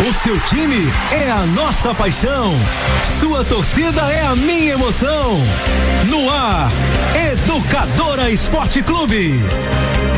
O seu time é a nossa paixão. Sua torcida é a minha emoção. No ar, Educadora Esporte Clube.